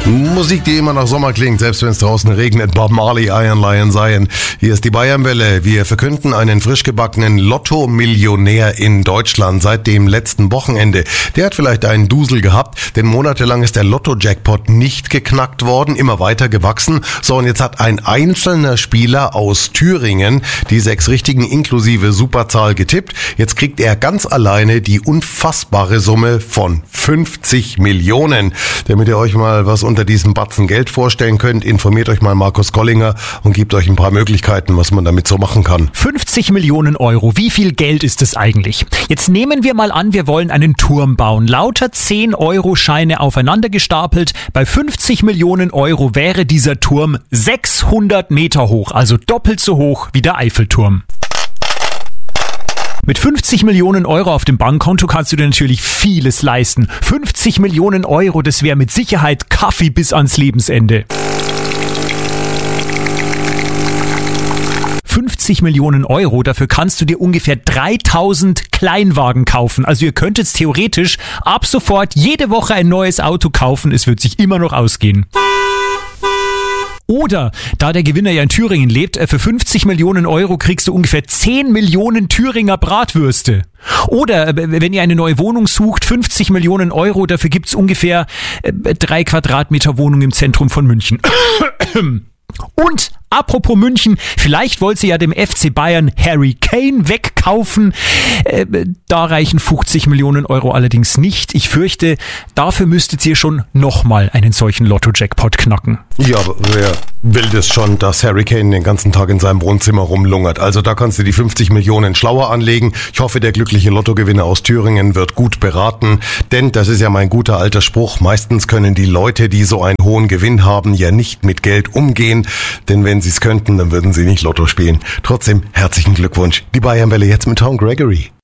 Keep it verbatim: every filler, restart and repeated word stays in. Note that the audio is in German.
Musik, die immer nach Sommer klingt, selbst wenn es draußen regnet. Bob Marley, Iron Lion Zion. Hier ist die Bayernwelle. Wir verkünden einen frisch gebackenen Lotto-Millionär in Deutschland seit dem letzten Wochenende. Der hat vielleicht einen Dusel gehabt, denn monatelang ist der Lotto-Jackpot nicht geknackt worden, immer weiter gewachsen. So, und jetzt hat ein einzelner Spieler aus Thüringen die sechs Richtigen inklusive Superzahl getippt. Jetzt kriegt er ganz alleine die unfassbare Summe von fünfzig Millionen. Damit ihr euch mal was unter diesem Batzen Geld vorstellen könnt, informiert euch mal Markus Gollinger und gibt euch ein paar Möglichkeiten, was man damit so machen kann. fünfzig Millionen Euro, wie viel Geld ist es eigentlich? Jetzt nehmen wir mal an, wir wollen einen Turm bauen. Lauter zehn Euro Scheine aufeinander gestapelt. Bei fünfzig Millionen Euro wäre dieser Turm sechshundert Meter hoch, also doppelt so hoch wie der Eiffelturm. Mit fünfzig Millionen Euro auf dem Bankkonto kannst du dir natürlich vieles leisten. fünfzig Millionen Euro, das wäre mit Sicherheit Kaffee bis ans Lebensende. fünfzig Millionen Euro, dafür kannst du dir ungefähr dreitausend Kleinwagen kaufen. Also ihr könnt jetzt theoretisch ab sofort jede Woche ein neues Auto kaufen. Es wird sich immer noch ausgehen. Oder, da der Gewinner ja in Thüringen lebt, für fünfzig Millionen Euro kriegst du ungefähr zehn Millionen Thüringer Bratwürste. Oder, wenn ihr eine neue Wohnung sucht, fünfzig Millionen Euro, dafür gibt's ungefähr drei Quadratmeter Wohnung im Zentrum von München. Und apropos München, vielleicht wollt ihr ja dem F C Bayern Harry Kane wegkaufen. Äh, da reichen fünfzig Millionen Euro allerdings nicht. Ich fürchte, dafür müsstet ihr schon nochmal einen solchen Lotto-Jackpot knacken. Ja, aber wer will das schon, dass Harry Kane den ganzen Tag in seinem Wohnzimmer rumlungert? Also da kannst du die fünfzig Millionen schlauer anlegen. Ich hoffe, der glückliche Lottogewinner aus Thüringen wird gut beraten. Denn, das ist ja mein guter alter Spruch, meistens können die Leute, die so einen hohen Gewinn haben, ja nicht mit Geld umgehen. Denn wenn sie es könnten, dann würden sie nicht Lotto spielen. Trotzdem, herzlichen Glückwunsch. Die Bayernwelle jetzt mit Tom Gregory.